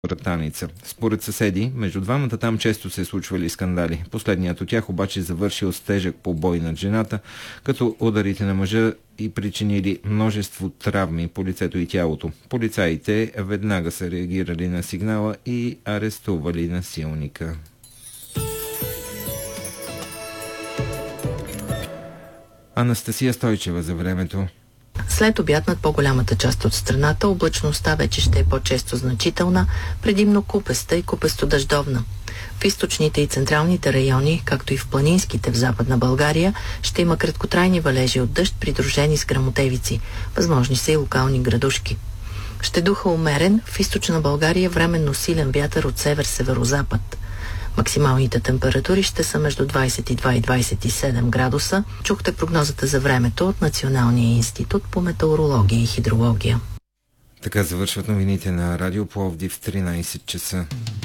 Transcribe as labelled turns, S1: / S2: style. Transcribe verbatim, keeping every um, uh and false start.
S1: Вратаница. Според съседи, между двамата там често се случвали скандали. Последният от тях обаче завършил с тежък побой над жената, като ударите на мъжа и причинили множество травми по лицето и тялото. Полицаите веднага са реагирали на сигнала и арестували насилника. Анастасия Стойчева за времето.
S2: След обяд над по-голямата част от страната облачността вече ще е по-често значителна, предимно купеста и купесто-дъждовна. В източните и централните райони, както и в планинските в Западна България, ще има краткотрайни валежи от дъжд, придружени с гръмотевици. Възможни са и локални градушки. Ще духа умерен, в източна България временно силен вятър от север-северозапад. Максималните температури ще са между двадесет и два и двадесет и седем градуса. Чухте прогнозата за времето от Националния институт по метеорология и хидрология.
S1: Така завършват новините на Радио Пловдив в тринадесет часа.